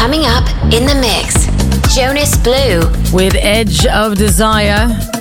Coming up in the mix, Jonas Blue with Edge of Desire.